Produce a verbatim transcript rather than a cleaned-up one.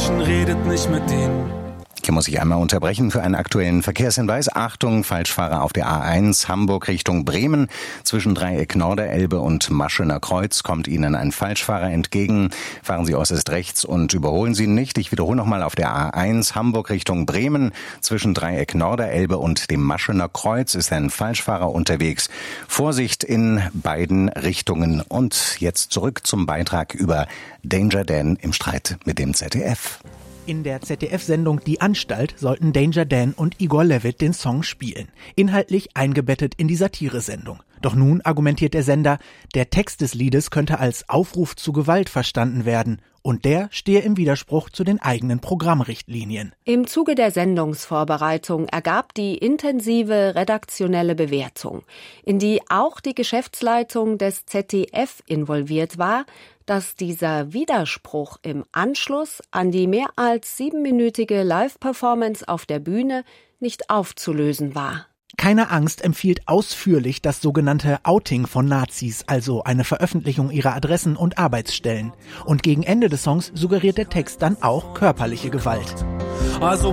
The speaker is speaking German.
Menschen, redet nicht mit ihnen. Hier muss ich einmal unterbrechen für einen aktuellen Verkehrshinweis. Achtung, Falschfahrer auf der A eins, Hamburg Richtung Bremen. Zwischen Dreieck Norderelbe und Maschener Kreuz kommt Ihnen ein Falschfahrer entgegen. Fahren Sie äußerst rechts und überholen Sie ihn nicht. Ich wiederhole nochmal auf der A eins, Hamburg Richtung Bremen. Zwischen Dreieck Norderelbe und dem Maschener Kreuz ist ein Falschfahrer unterwegs. Vorsicht in beiden Richtungen. Und jetzt zurück zum Beitrag über Danger Dan im Streit mit dem Z D F. In der Z D F-Sendung Die Anstalt sollten Danger Dan und Igor Levit den Song spielen, inhaltlich eingebettet in die Satire-Sendung. Doch nun argumentiert der Sender, der Text des Liedes könnte als Aufruf zu Gewalt verstanden werden und der stehe im Widerspruch zu den eigenen Programmrichtlinien. Im Zuge der Sendungsvorbereitung ergab die intensive redaktionelle Bewertung, in die auch die Geschäftsleitung des Z D F involviert war, dass dieser Widerspruch im Anschluss an die mehr als siebenminütige Live-Performance auf der Bühne nicht aufzulösen war. Keine Angst empfiehlt ausführlich das sogenannte Outing von Nazis, also eine Veröffentlichung ihrer Adressen und Arbeitsstellen. Und gegen Ende des Songs suggeriert der Text dann auch körperliche Gewalt. Also